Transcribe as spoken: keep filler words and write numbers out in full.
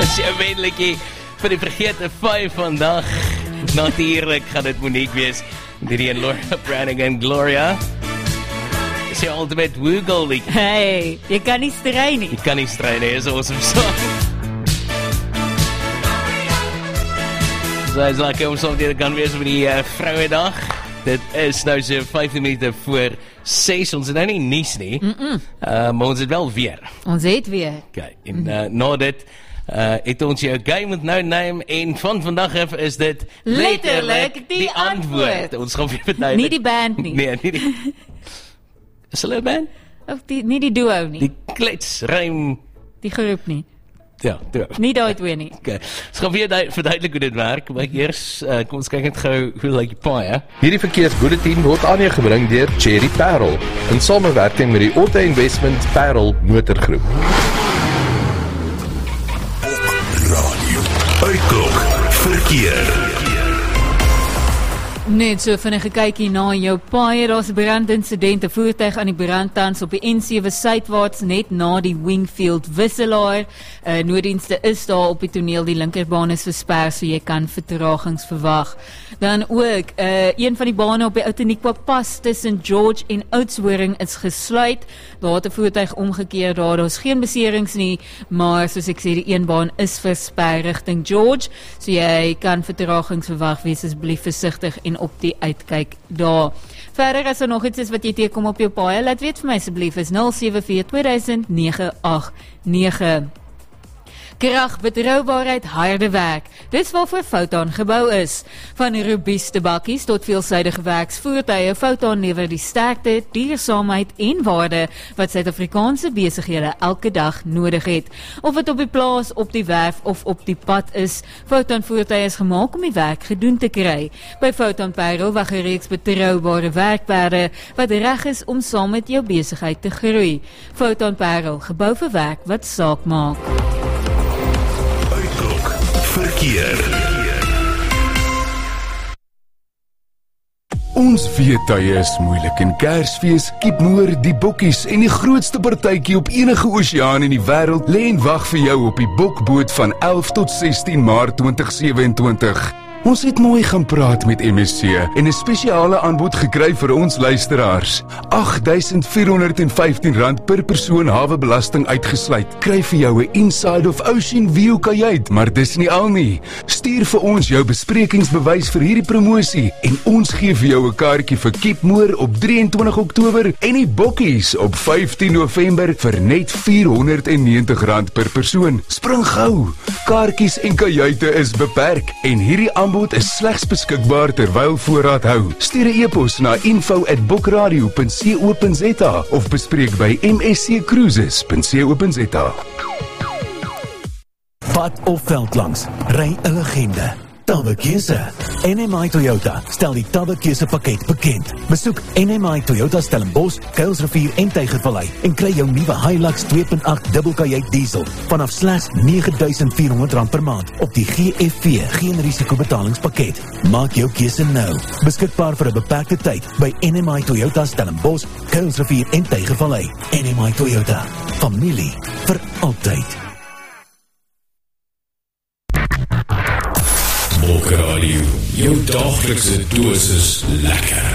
Dis jou wenlikie vir die vergete vyf vandag. Natuurlijk gaan dit Monique wees. Didi en Laura Branigan, Gloria. Dis jou ultimate Woogle liedjie. Hey, jy kan nie strei nie. Jy kan nie strei nie, is awesome song. So is lekker om soms te kan wees vir die uh, Vrouedag. Dit is nou so vyftien minute voor ses. Ons het nou nie nuus nie. Mm -mm. Uh, maar ons het wel weer. Ons het weer. Okay, en uh, na dit uh, het ons jou game with no name en van vandag af is dit letterlik die, die antwoord. antwoord. Ons gaan weer verduidelik. Nie die band nie. Nee, nie die. Is hulle 'n band? Of die, nie die duo nie. Die kletsruim. Die groep nie. Ja, duo. Nie daai twee nie. Okay. Ons gaan weer verduidelik hoe dit werk, maar eers uh, kom ons kyk net gou hoe lyk die paai. Hierdie verkeersboedeteam word aan jou gebring deur Cherry Parel in samewerking met die Auto Investment Parel Motorgroep. Radio Uitklok verkeer. Net so vinnige kykie na jou paai, daar's 'n brandinsident, 'n voertuig aan die brand tans op die N sewe suidwaarts net na die Wingfield wisselaar. Uh, nooddienste is daar op die toneel, die linkerbaan is versper, so jy kan vertragings verwag. Dan ook, uh, een van die bane op die Outeniqua pas tussen George en Oudtshoorn is gesluit. Daar het 'n voertuig omgekeer daar, daar's geen beserings nie, maar soos ek sê, die een baan is versper rigting George, so jy kan vertragings verwag, wees asseblief versigtig en op die uitkyk daar. Verder as er nog iets is wat jy teekom op jou paai, laat weet vir my asseblief, is nul sewe vier twee duisend nege agt nege. Krag, betroubaarheid, harde werk. Dis waarvoor Foton gebou is. Van robuuste bakkies tot veelsidige werksvoertuie, Foton lewer die sterkte, duursaamheid en waarde wat Suid-Afrikaanse besighede elke dag nodig het. Of het op die plaas, op die werf of op die pad is, Foton voertuie is gemaak om die werk gedoen te kry. By Foton Parel wag 'n reeks betroubare werkperde wat reg is om saam met jou besigheid te groei. Foton Parel, gebou vir werk wat saak maak. Verkeer. Ons feestye is moeilik en Kersfees, Kiepmoor, die bokkies en die grootste partytjie op enige oseaan in die wêreld lê en wag vir jou op die Bokboot van elf tot sestien Maart twintig sewe-en-twintig. Ons het mooi gaan praat met M S C en 'n spesiale aanbod gekry vir ons luisteraars. agt duisend vier honderd en vyftien rand per persoon hawebelasting uitgesluit. Kry vir jou 'n Inside of Ocean View kajuit, maar dis nie al nie. Stuur vir ons jou besprekingsbewys vir hierdie promosie en ons gee vir jou 'n kaartjie vir Kiepmoor op drie en twintig Oktober en die Bokkies op vyftien November vir net vier honderd en negentig rand per persoon. Spring gou. Kaartjies en kajuite is beperk en hierdie aanbod is slegs beskikbaar terwyl voorraad hou. Stuur 'n e-pos na info at bokradio punt co punt za of bespreek by m s c cruises punt co punt za. Pad of veld langs, ry 'n legende. Tabbekeuse. N M I Toyota stel die Tabbekeuse pakket bekend. Besoek N M I Toyota Stellenbosch, Kuilsrivier en Tygervallei en kry jou nuwe Hilux twee punt agt dubbelkajuit diesel vanaf slegs nege duisend vier honderd rand per maand op die G F V geen risiko betalingspakket. Maak jou keuse nou. Beskikbaar vir 'n beperkte tyd by N M I Toyota Stellenbosch, Kuilsrivier en Tygervallei. N M I Toyota. Familie vir altyd. Bokradio, jou daglikse dosis lekker.